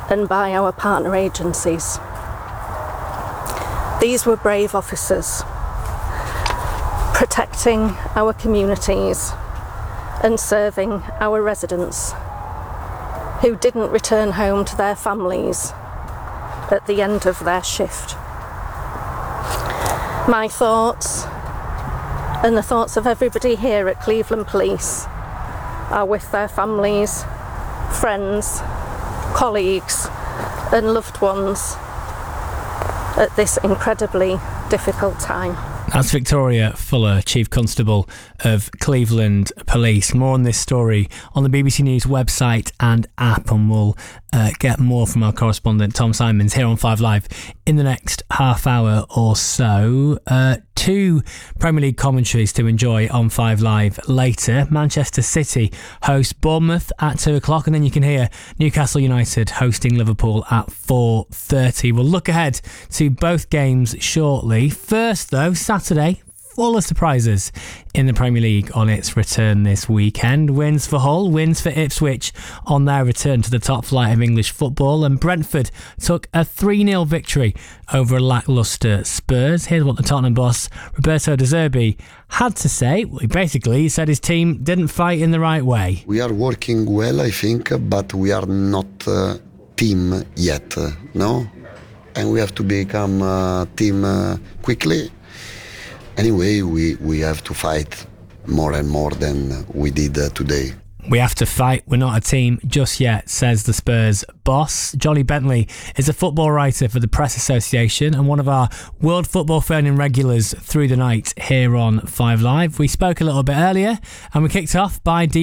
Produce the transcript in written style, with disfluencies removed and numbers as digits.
and by our partner agencies. These were brave officers, protecting our communities and serving our residents who didn't return home to their families at the end of their shift. My thoughts, and the thoughts of everybody here at Cleveland Police, are with their families, friends, colleagues and loved ones at this incredibly difficult time. That's Victoria Fuller, Chief Constable of Cleveland Police. More on this story on the BBC News website and app, and we'll get more from our correspondent Tom Simons here on 5 Live in the next half hour or so. 2 Premier League commentaries to enjoy on 5 Live later. Manchester City host Bournemouth at 2 o'clock, and then you can hear Newcastle United hosting Liverpool at 4:30. We'll look ahead to both games shortly. First though, Saturday, full of surprises in the Premier League on its return this weekend. Wins for Hull, wins for Ipswich on their return to the top flight of English football, and Brentford took a 3-0 victory over a lacklustre Spurs. Here's what the Tottenham boss, Roberto De Zerbi, had to say. Well, he said his team didn't fight in the right way. We are working well, I think, but we are not a team yet, no? And we have to become a team quickly. Anyway, we have to fight more and more than we did today. We have to fight. We're not a team just yet, says the Spurs boss. Jolly Bentley is a football writer for the Press Association and one of our World Football Phone-in regulars through the night here on 5 Live. We spoke a little bit earlier and we kicked off by